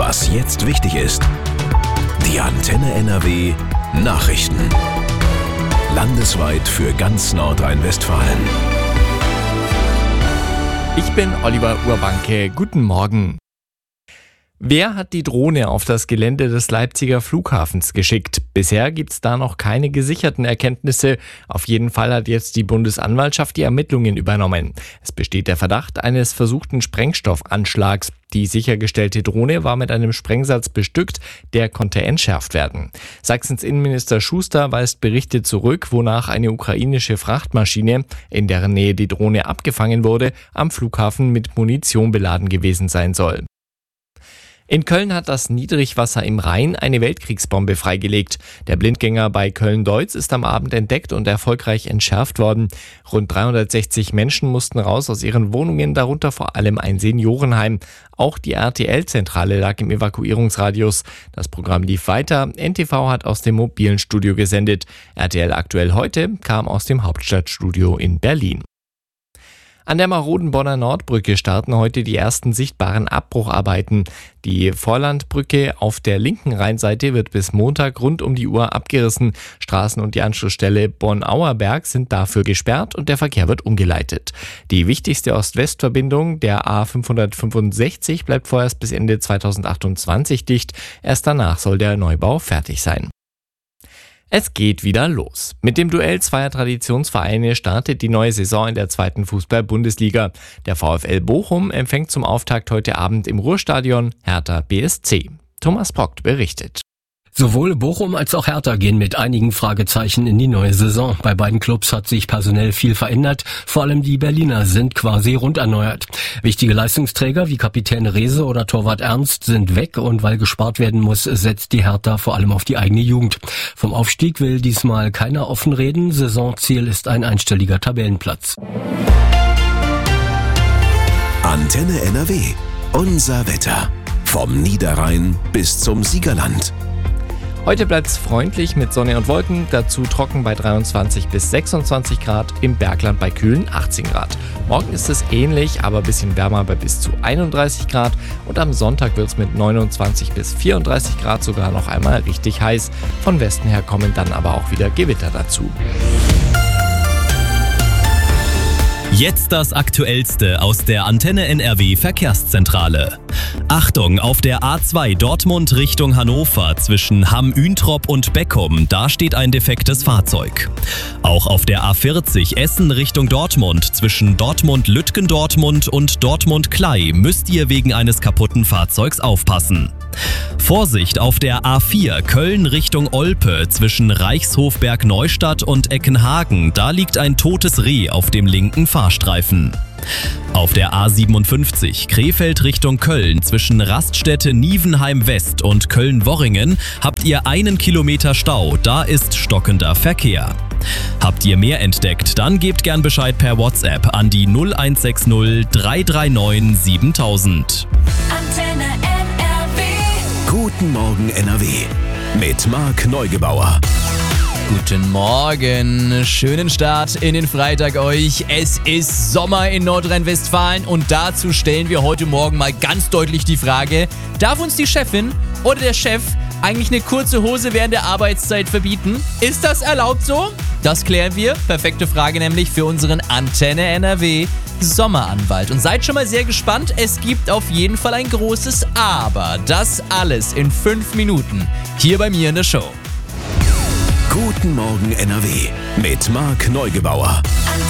Was jetzt wichtig ist. Die Antenne NRW Nachrichten. Landesweit für ganz Nordrhein-Westfalen. Ich bin Oliver Urbanke. Guten Morgen. Wer hat die Drohne auf das Gelände des Leipziger Flughafens geschickt? Bisher gibt es da noch keine gesicherten Erkenntnisse. Auf jeden Fall hat jetzt die Bundesanwaltschaft die Ermittlungen übernommen. Es besteht der Verdacht eines versuchten Sprengstoffanschlags. Die sichergestellte Drohne war mit einem Sprengsatz bestückt, der konnte entschärft werden. Sachsens Innenminister Schuster weist Berichte zurück, wonach eine ukrainische Frachtmaschine, in deren Nähe die Drohne abgefangen wurde, am Flughafen mit Munition beladen gewesen sein soll. In Köln hat das Niedrigwasser im Rhein eine Weltkriegsbombe freigelegt. Der Blindgänger bei Köln-Deutz ist am Abend entdeckt und erfolgreich entschärft worden. Rund 360 Menschen mussten raus aus ihren Wohnungen, darunter vor allem ein Seniorenheim. Auch die RTL-Zentrale lag im Evakuierungsradius. Das Programm lief weiter. NTV hat aus dem mobilen Studio gesendet. RTL aktuell heute kam aus dem Hauptstadtstudio in Berlin. An der maroden Bonner Nordbrücke starten heute die ersten sichtbaren Abbrucharbeiten. Die Vorlandbrücke auf der linken Rheinseite wird bis Montag rund um die Uhr abgerissen. Straßen und die Anschlussstelle Bonn-Auerberg sind dafür gesperrt und der Verkehr wird umgeleitet. Die wichtigste Ost-West-Verbindung, der A565, bleibt vorerst bis Ende 2028 dicht. Erst danach soll der Neubau fertig sein. Es geht wieder los. Mit dem Duell zweier Traditionsvereine startet die neue Saison in der 2. Fußball-Bundesliga. Der VfL Bochum empfängt zum Auftakt heute Abend im Ruhrstadion Hertha BSC. Thomas Vogt berichtet. Sowohl Bochum als auch Hertha gehen mit einigen Fragezeichen in die neue Saison. Bei beiden Clubs hat sich personell viel verändert. Vor allem die Berliner sind quasi rund erneuert. Wichtige Leistungsträger wie Kapitän Rehse oder Torwart Ernst sind weg und weil gespart werden muss, setzt die Hertha vor allem auf die eigene Jugend. Vom Aufstieg will diesmal keiner offen reden. Saisonziel ist ein einstelliger Tabellenplatz. Antenne NRW. Unser Wetter. Vom Niederrhein bis zum Siegerland. Heute bleibt es freundlich mit Sonne und Wolken, dazu trocken bei 23 bis 26 Grad, im Bergland bei kühlen 18 Grad. Morgen ist es ähnlich, aber ein bisschen wärmer bei bis zu 31 Grad und am Sonntag wird es mit 29 bis 34 Grad sogar noch einmal richtig heiß. Von Westen her kommen dann aber auch wieder Gewitter dazu. Jetzt das Aktuellste aus der Antenne NRW Verkehrszentrale. Achtung, auf der A2 Dortmund Richtung Hannover zwischen Hamm-Üntrop und Beckum, da steht ein defektes Fahrzeug. Auch auf der A40 Essen Richtung Dortmund zwischen Dortmund-Lütgendortmund und Dortmund-Klei müsst ihr wegen eines kaputten Fahrzeugs aufpassen. Vorsicht auf der A4 Köln Richtung Olpe zwischen Reichshofberg-Neustadt und Eckenhagen. Da liegt ein totes Reh auf dem linken Fahrstreifen. Auf der A57 Krefeld Richtung Köln zwischen Raststätte-Nievenheim West und Köln-Worringen habt ihr 1 Kilometer Stau. Da ist stockender Verkehr. Habt ihr mehr entdeckt, dann gebt gern Bescheid per WhatsApp an die 0160 339 7000. Antenne NRW. Guten Morgen NRW. Mit Marc Neugebauer. Guten Morgen, schönen Start in den Freitag euch. Es ist Sommer in Nordrhein-Westfalen und dazu stellen wir heute Morgen mal ganz deutlich die Frage, darf uns die Chefin oder der Chef eigentlich eine kurze Hose während der Arbeitszeit verbieten? Ist das erlaubt so? Das klären wir. Perfekte Frage nämlich für unseren Antenne NRW Sommeranwalt. Und seid schon mal sehr gespannt, es gibt auf jeden Fall ein großes Aber. Das alles in 5 Minuten hier bei mir in der Show. Guten Morgen NRW mit Marc Neugebauer.